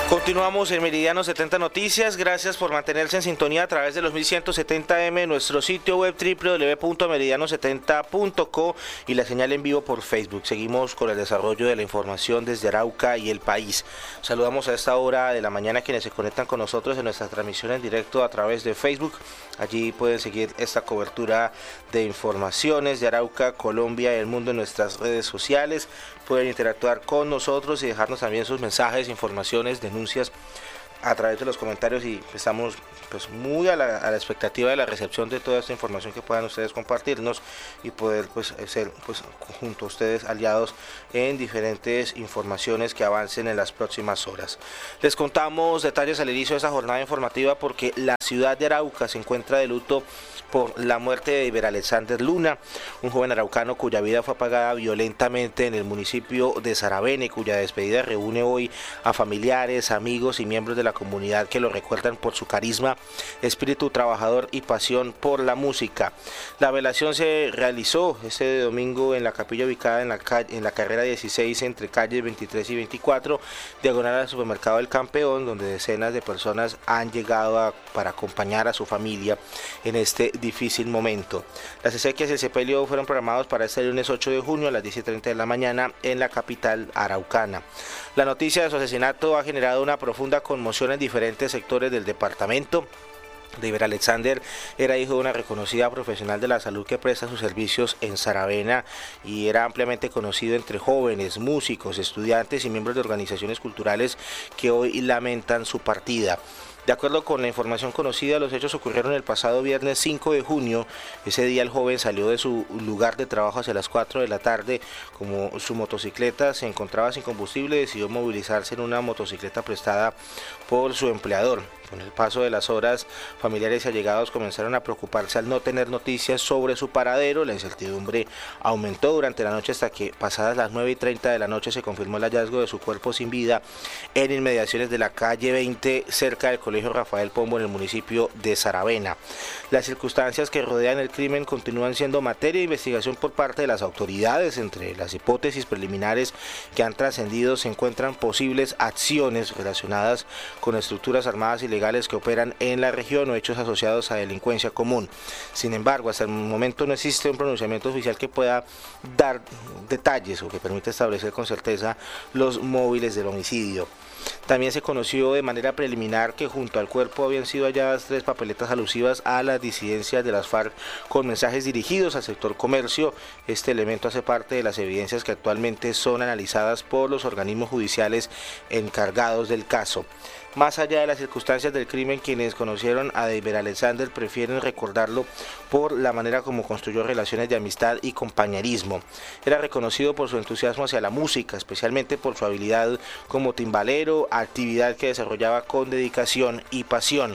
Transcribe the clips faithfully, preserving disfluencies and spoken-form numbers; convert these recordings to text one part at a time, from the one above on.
Continuamos en Meridiano setenta Noticias. Gracias por mantenerse en sintonía a través de los mil ciento setenta eme, nuestro sitio web doble u doble u doble u punto meridiano setenta punto co y la señal en vivo por Facebook. Seguimos con el desarrollo de la información desde Arauca y el país. Saludamos a esta hora de la mañana a quienes se conectan con nosotros en nuestra transmisión en directo a través de Facebook. Allí pueden seguir esta cobertura de informaciones de Arauca, Colombia y el mundo en nuestras redes sociales. Pueden interactuar con nosotros y dejarnos también sus mensajes, informaciones, denuncias a través de los comentarios, y estamos pues muy a la, a la expectativa de la recepción de toda esta información que puedan ustedes compartirnos y poder pues ser pues junto a ustedes aliados en diferentes informaciones que avancen en las próximas horas. Les contamos detalles al inicio de esa jornada informativa porque la ciudad de Arauca se encuentra de luto por la muerte de Iber Alexander Luna, un joven araucano cuya vida fue apagada violentamente en el municipio de Saravena y cuya despedida reúne hoy a familiares, amigos y miembros de la comunidad que lo recuerdan por su carisma, espíritu trabajador y pasión por la música. La velación se realizó este domingo en la capilla ubicada en la, calle, en la carrera dieciséis entre calles veintitrés y veinticuatro, diagonal al supermercado del Campeón, donde decenas de personas han llegado a, para acompañar a su familia en este difícil momento. Las exequias y el sepelio fueron programados para este lunes ocho de junio a las diez y treinta de la mañana en la capital araucana. La noticia de su asesinato ha generado una profunda conmoción en diferentes sectores del departamento. Iber Alexander era hijo de una reconocida profesional de la salud que presta sus servicios en Saravena y era ampliamente conocido entre jóvenes, músicos, estudiantes y miembros de organizaciones culturales que hoy lamentan su partida. De acuerdo con la información conocida, los hechos ocurrieron el pasado viernes cinco de junio. Ese día el joven salió de su lugar de trabajo hacia las cuatro de la tarde. Como su motocicleta se encontraba sin combustible, decidió movilizarse en una motocicleta prestada por su empleador. Con el paso de las horas, familiares y allegados comenzaron a preocuparse al no tener noticias sobre su paradero. La incertidumbre aumentó durante la noche hasta que, pasadas las nueve y treinta de la noche, se confirmó el hallazgo de su cuerpo sin vida en inmediaciones de la calle veinte, cerca del Colegio Rafael Pombo, en el municipio de Saravena. Las circunstancias que rodean el crimen continúan siendo materia de investigación por parte de las autoridades. Entre las hipótesis preliminares que han trascendido se encuentran posibles acciones relacionadas con estructuras armadas ilegales que operan en la región o hechos asociados a delincuencia común. Sin embargo, hasta el momento no existe un pronunciamiento oficial que pueda dar detalles o que permita establecer con certeza los móviles del homicidio. También se conoció de manera preliminar que junto al cuerpo habían sido halladas tres papeletas alusivas a las disidencias de las FARC con mensajes dirigidos al sector comercio. Este elemento hace parte de las evidencias que actualmente son analizadas por los organismos judiciales encargados del caso. Más allá de las circunstancias del crimen, quienes conocieron a Iber Alexander prefieren recordarlo por la manera como construyó relaciones de amistad y compañerismo. Era reconocido por su entusiasmo hacia la música, especialmente por su habilidad como timbalero, actividad que desarrollaba con dedicación y pasión.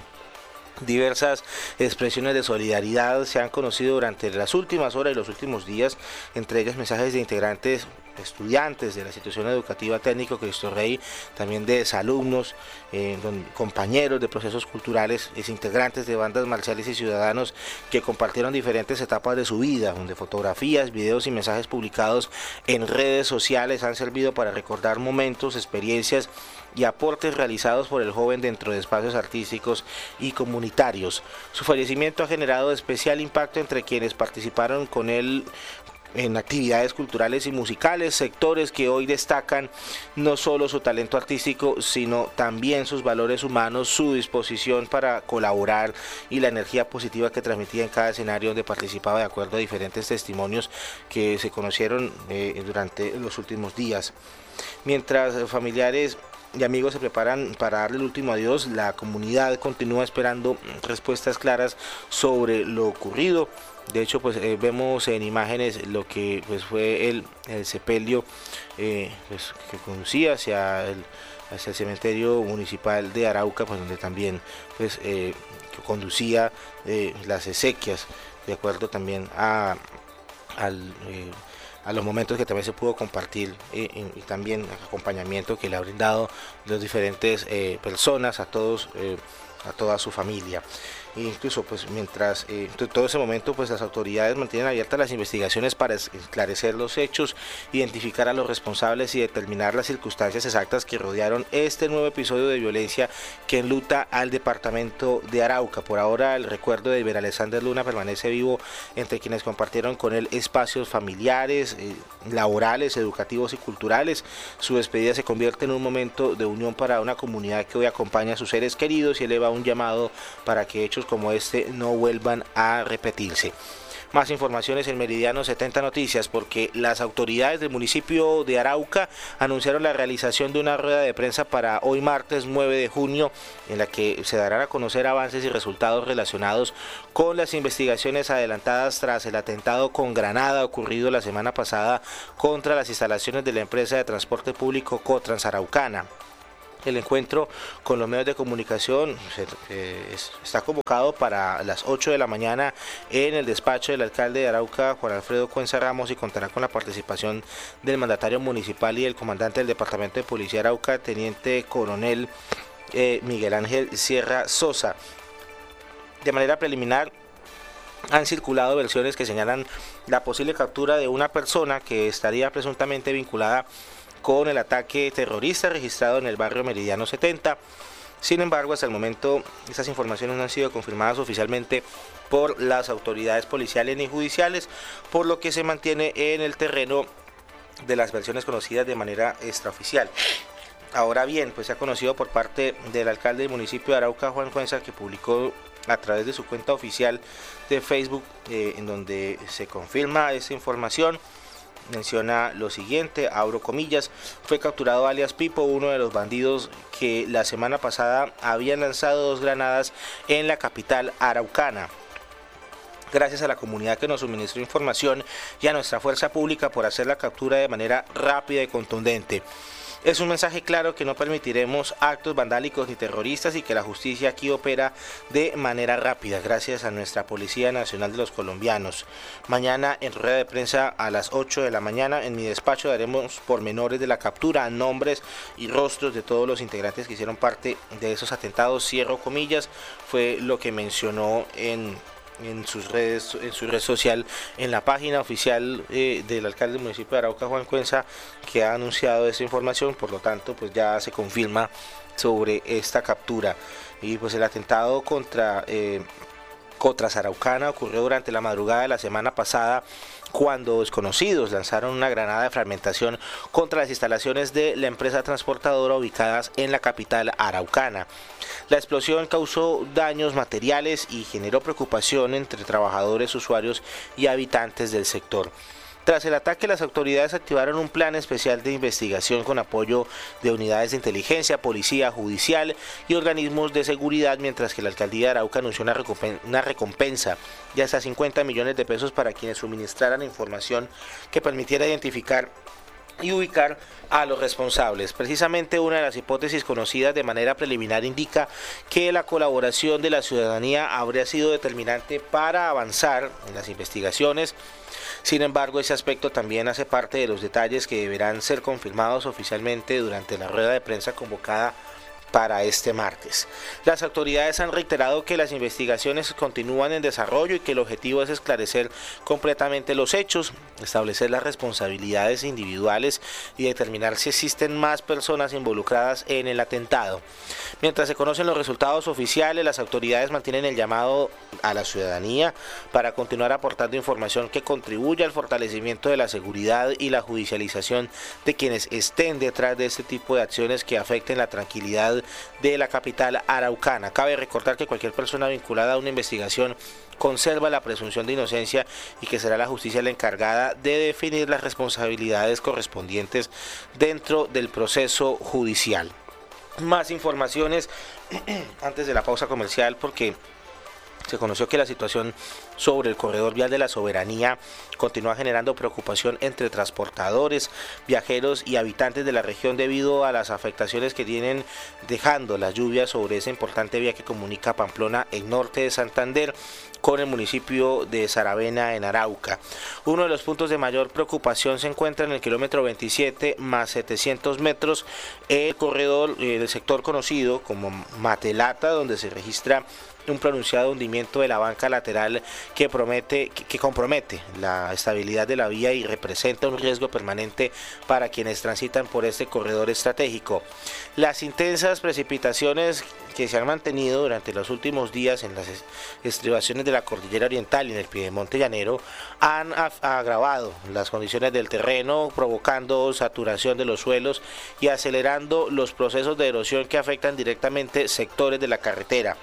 Diversas expresiones de solidaridad se han conocido durante las últimas horas y los últimos días, entre ellas mensajes de integrantes, estudiantes de la institución educativa técnico Cristo Rey, también de alumnos, eh, compañeros de procesos culturales, es integrantes de bandas marciales y ciudadanos que compartieron diferentes etapas de su vida, donde fotografías, videos y mensajes publicados en redes sociales han servido para recordar momentos, experiencias y aportes realizados por el joven dentro de espacios artísticos y comunitarios. Su fallecimiento ha generado especial impacto entre quienes participaron con él en actividades culturales y musicales, sectores que hoy destacan no solo su talento artístico, sino también sus valores humanos, su disposición para colaborar y la energía positiva que transmitía en cada escenario donde participaba, de acuerdo a diferentes testimonios que se conocieron eh, durante los últimos días. Mientras familiares y amigos se preparan para darle el último adiós, la comunidad continúa esperando respuestas claras sobre lo ocurrido. De hecho, pues eh, vemos en imágenes lo que pues fue el, el sepelio eh, pues, que conducía hacia el, hacia el cementerio municipal de Arauca, pues donde también pues eh, que conducía eh, las exequias, de acuerdo también a al eh, a los momentos que también se pudo compartir eh, y también el acompañamiento que le ha brindado las diferentes eh, personas a todos, eh, a toda su familia. e incluso pues mientras eh, todo ese momento pues las autoridades mantienen abiertas las investigaciones para esclarecer los hechos, identificar a los responsables y determinar las circunstancias exactas que rodearon este nuevo episodio de violencia que enluta al departamento de Arauca. Por ahora el recuerdo de Iber Alexander Luna permanece vivo entre quienes compartieron con él espacios familiares, eh, laborales, educativos y culturales. Su despedida se convierte en un momento de unión para una comunidad que hoy acompaña a sus seres queridos y eleva un llamado para que hechos como este no vuelvan a repetirse. Más informaciones en Meridiano setenta Noticias, porque las autoridades del municipio de Arauca anunciaron la realización de una rueda de prensa para hoy martes nueve de junio, en la que se darán a conocer avances y resultados relacionados con las investigaciones adelantadas tras el atentado con granada ocurrido la semana pasada contra las instalaciones de la empresa de transporte público Cotrans Araucana. El encuentro con los medios de comunicación eh, está convocado para las ocho de la mañana en el despacho del alcalde de Arauca, Juan Alfredo Cuenza Ramos, y contará con la participación del mandatario municipal y el comandante del Departamento de Policía de Arauca, teniente coronel eh, Miguel Ángel Sierra Sosa. De manera preliminar, han circulado versiones que señalan la posible captura de una persona que estaría presuntamente vinculada con el ataque terrorista registrado en el barrio Meridiano setenta. Sin embargo, hasta el momento estas informaciones no han sido confirmadas oficialmente por las autoridades policiales ni judiciales, por lo que se mantiene en el terreno de las versiones conocidas de manera extraoficial. Ahora bien, pues se ha conocido por parte del alcalde del municipio de Arauca, Juan Cuenza, que publicó a través de su cuenta oficial de Facebook, eh, en donde se confirma esta información. Menciona lo siguiente, abro comillas: fue capturado alias Pipo, uno de los bandidos que la semana pasada habían lanzado dos granadas en la capital araucana. Gracias a la comunidad que nos suministró información y a nuestra fuerza pública por hacer la captura de manera rápida y contundente. Es un mensaje claro que no permitiremos actos vandálicos ni terroristas y que la justicia aquí opera de manera rápida, gracias a nuestra Policía Nacional de los Colombianos. Mañana en rueda de prensa a las ocho de la mañana en mi despacho daremos pormenores de la captura, nombres y rostros de todos los integrantes que hicieron parte de esos atentados. Cierro comillas, fue lo que mencionó en... en sus redes, en su red social, en la página oficial eh, del alcalde del municipio de Arauca, Juan Cuenza, que ha anunciado esta información. Por lo tanto, pues ya se confirma sobre esta captura. Y pues el atentado contra eh, Cotrans Araucana ocurrió durante la madrugada de la semana pasada, cuando desconocidos lanzaron una granada de fragmentación contra las instalaciones de la empresa transportadora ubicadas en la capital araucana. La explosión causó daños materiales y generó preocupación entre trabajadores, usuarios y habitantes del sector. Tras el ataque, las autoridades activaron un plan especial de investigación con apoyo de unidades de inteligencia, policía judicial y organismos de seguridad, mientras que la alcaldía de Arauca anunció una recompensa, una recompensa de hasta cincuenta millones de pesos para quienes suministraran información que permitiera identificar y ubicar a los responsables. Precisamente una de las hipótesis conocidas de manera preliminar indica que la colaboración de la ciudadanía habría sido determinante para avanzar en las investigaciones. Sin embargo, ese aspecto también hace parte de los detalles que deberán ser confirmados oficialmente durante la rueda de prensa convocada para este martes. Las autoridades han reiterado que las investigaciones continúan en desarrollo y que el objetivo es esclarecer completamente los hechos, establecer las responsabilidades individuales y determinar si existen más personas involucradas en el atentado. Mientras se conocen los resultados oficiales, las autoridades mantienen el llamado a la ciudadanía para continuar aportando información que contribuya al fortalecimiento de la seguridad y la judicialización de quienes estén detrás de este tipo de acciones que afecten la tranquilidad de la capital araucana. Cabe recordar que cualquier persona vinculada a una investigación conserva la presunción de inocencia y que será la justicia la encargada de definir las responsabilidades correspondientes dentro del proceso judicial. Más informaciones antes de la pausa comercial, porque se conoció que la situación sobre el corredor vial de la Soberanía continúa generando preocupación entre transportadores, viajeros y habitantes de la región debido a las afectaciones que tienen dejando las lluvias sobre esa importante vía que comunica Pamplona, el norte de Santander, con el municipio de Saravena en Arauca. Uno de los puntos de mayor preocupación se encuentra en el kilómetro veintisiete más setecientos metros, el corredor eh, del sector conocido como Matelata, donde se registra un pronunciado hundimiento de la banca lateral que, promete, que, que compromete la estabilidad de la vía y representa un riesgo permanente para quienes transitan por este corredor estratégico. Las intensas precipitaciones que se han mantenido durante los últimos días en las estribaciones de la cordillera oriental y en el piedemonte llanero han agravado las condiciones del terreno, provocando saturación de los suelos y acelerando los procesos de erosión que afectan directamente sectores de la carretera.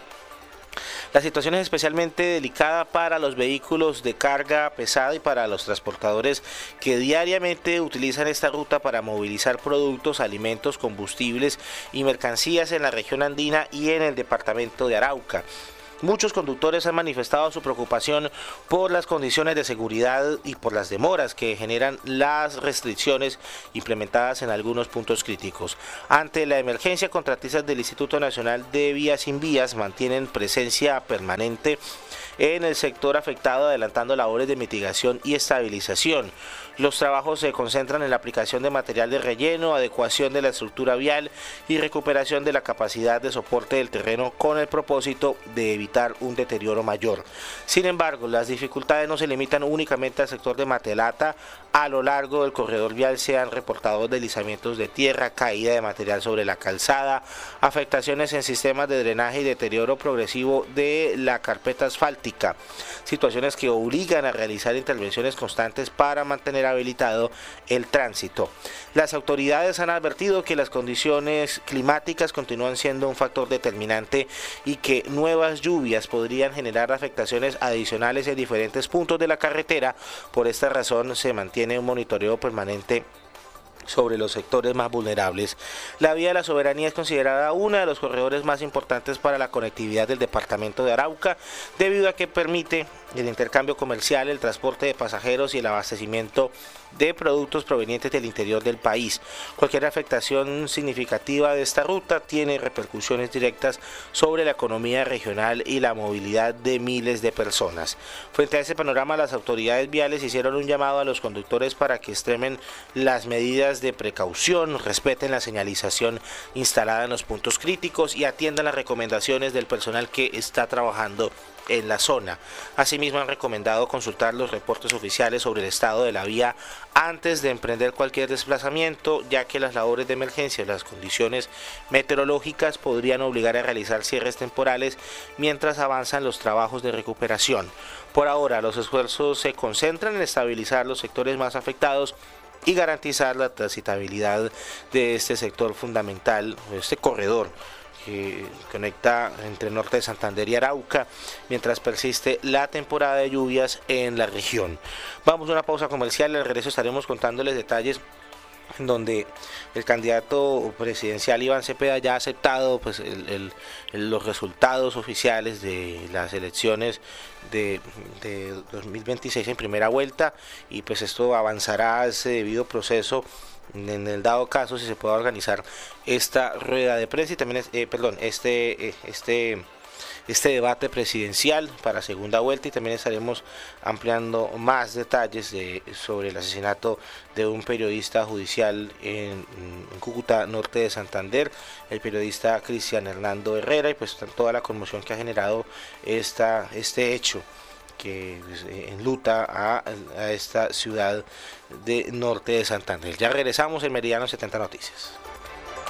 La situación es especialmente delicada para los vehículos de carga pesada y para los transportadores que diariamente utilizan esta ruta para movilizar productos, alimentos, combustibles y mercancías en la región andina y en el departamento de Arauca. Muchos conductores han manifestado su preocupación por las condiciones de seguridad y por las demoras que generan las restricciones implementadas en algunos puntos críticos. Ante la emergencia, contratistas del Instituto Nacional de Vías Sin Vías mantienen presencia permanente en el sector afectado, adelantando labores de mitigación y estabilización. Los trabajos se concentran en la aplicación de material de relleno, adecuación de la estructura vial y recuperación de la capacidad de soporte del terreno con el propósito de evitar un deterioro mayor. Sin embargo, las dificultades no se limitan únicamente al sector de Matelata. A lo largo del corredor vial se han reportado deslizamientos de tierra, caída de material sobre la calzada, afectaciones en sistemas de drenaje y deterioro progresivo de la carpeta asfáltica, situaciones que obligan a realizar intervenciones constantes para mantener habilitado el tránsito. Las autoridades han advertido que las condiciones climáticas continúan siendo un factor determinante y que nuevas lluvias podrían generar afectaciones adicionales en diferentes puntos de la carretera. Por esta razón se mantiene un monitoreo permanente sobre los sectores más vulnerables. La vía de la Soberanía es considerada uno de los corredores más importantes para la conectividad del departamento de Arauca, debido a que permite el intercambio comercial, el transporte de pasajeros y el abastecimiento de productos provenientes del interior del país. Cualquier afectación significativa de esta ruta tiene repercusiones directas sobre la economía regional y la movilidad de miles de personas. Frente a ese panorama, las autoridades viales hicieron un llamado a los conductores para que extremen las medidas de precaución, respeten la señalización instalada en los puntos críticos y atiendan las recomendaciones del personal que está trabajando en la zona. Asimismo, han recomendado consultar los reportes oficiales sobre el estado de la vía antes de emprender cualquier desplazamiento, ya que las labores de emergencia y las condiciones meteorológicas podrían obligar a realizar cierres temporales mientras avanzan los trabajos de recuperación. Por ahora, los esfuerzos se concentran en estabilizar los sectores más afectados y garantizar la transitabilidad de este sector fundamental, este corredor que conecta entre el norte de Santander y Arauca, mientras persiste la temporada de lluvias en la región. Vamos a una pausa comercial, al regreso estaremos contándoles detalles en donde el candidato presidencial Iván Cepeda ya ha aceptado pues el, el, el, los resultados oficiales de las elecciones de, de dos mil veintiséis en primera vuelta, y pues esto avanzará a ese debido proceso en el dado caso si se pueda organizar esta rueda de prensa y también eh, perdón este eh, este este debate presidencial para segunda vuelta, y también estaremos ampliando más detalles de, sobre el asesinato de un periodista judicial en, en Cúcuta, norte de Santander, el periodista Cristian Hernando Herrera, y pues toda la conmoción que ha generado esta, este hecho que pues, enluta a, a esta ciudad de norte de Santander. Ya regresamos en Meridiano setenta Noticias.